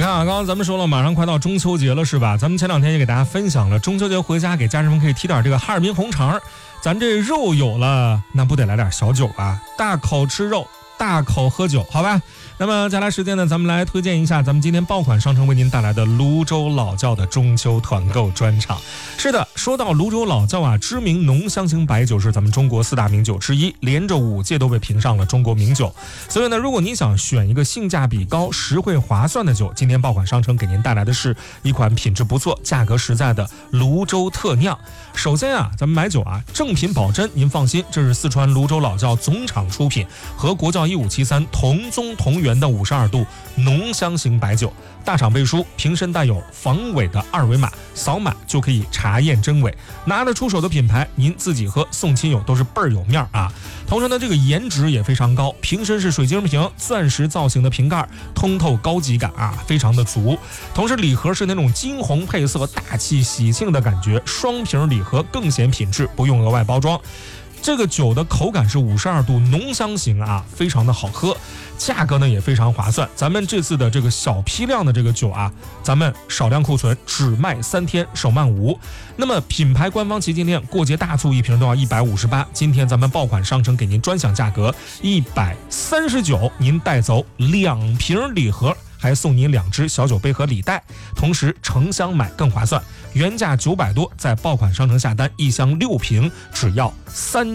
看啊，刚刚咱们说了，马上快到中秋节了，是吧？咱们前2天也给大家分享了，中秋节回家给家人们可以提点这个哈尔滨红肠。咱这肉有了，那不得来点小酒啊？大口吃肉，大口喝酒，好吧？那么接下来时间呢，咱们来推荐一下咱们今天爆款商城为您带来的泸州老窖的中秋团购专场。是的，说到泸州老窖啊，知名浓香型白酒是咱们中国4大名酒之一，连着5届都被评上了中国名酒。所以呢，如果你想选一个性价比高、实惠划算的酒，今天爆款商城给您带来的是一款品质不错、价格实在的泸州特酿。首先啊，咱们买酒啊，正品保真，您放心，这是四川泸州老窖总厂出品，和国窖1573同宗同源的52度浓香型白酒，大厂背书，瓶身带有防伪的2维码，扫码就可以查验真伪，拿得出手的品牌，您自己喝送亲友都是倍儿有面啊。同时呢，这个颜值也非常高，瓶身是水晶瓶，钻石造型的瓶盖，通透高级感啊，非常的足。同时礼盒是那种金红配色，大气喜庆的感觉，双瓶礼盒更显品质，不用额外包装。这个酒的口感是52度浓香型啊，非常的好喝，价格呢也非常划算。咱们这次的这个小批量的这个酒啊，咱们少量库存，只卖3天，首卖无。那么品牌官方旗舰店过节大促一瓶都要158，今天咱们爆款商城给您专享价格139，您带走2瓶礼盒，还送您2只小酒杯和礼袋，同时成箱买更划算，原价900多，在爆款商城下单1箱6瓶只要3